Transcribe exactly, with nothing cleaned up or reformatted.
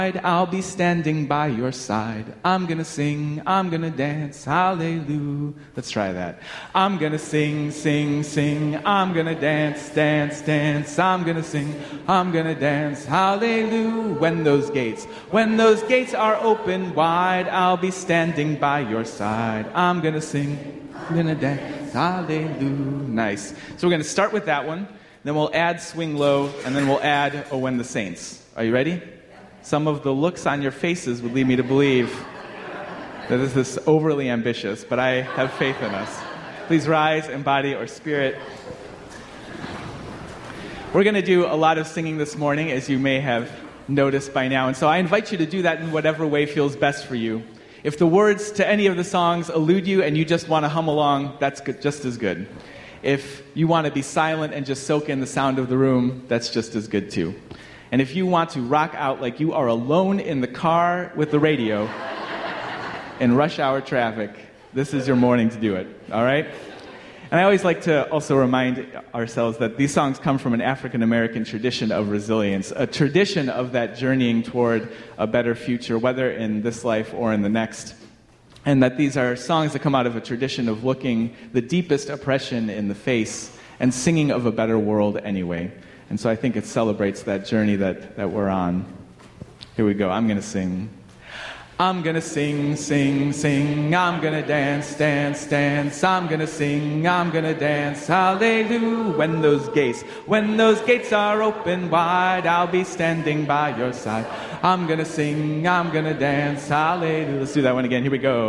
I'll be standing by your side. I'm gonna sing, I'm gonna dance, hallelujah. Let's try that. I'm gonna sing, sing, sing. I'm gonna dance, dance, dance. I'm gonna sing, I'm gonna dance, hallelujah. When those gates, when those gates are open wide, I'll be standing by your side. I'm gonna sing, I'm gonna dance, hallelujah. Nice. So we're gonna start with that one, then we'll add Swing Low, and then we'll add Oh When the Saints. Are you ready? Some of the looks on your faces would lead me to believe that this is overly ambitious, but I have faith in us. Please rise in body or spirit. We're going to do a lot of singing this morning, as you may have noticed by now, and so I invite you to do that in whatever way feels best for you. If the words to any of the songs elude you and you just want to hum along, that's good, just as good. If you want to be silent and just soak in the sound of the room, that's just as good too. And if you want to rock out like you are alone in the car with the radio in rush hour traffic, this is your morning to do it, all right? And I always like to also remind ourselves that these songs come from an African-American tradition of resilience, a tradition of that journeying toward a better future, whether in this life or in the next. And that these are songs that come out of a tradition of looking the deepest oppression in the face and singing of a better world anyway. And so I think it celebrates that journey that, that we're on. Here we go. I'm going to sing. I'm going to sing, sing, sing. I'm going to dance, dance, dance. I'm going to sing. I'm going to dance. Hallelujah. When those gates, when those gates are open wide, I'll be standing by your side. I'm going to sing. I'm going to dance. Hallelujah. Let's do that one again. Here we go.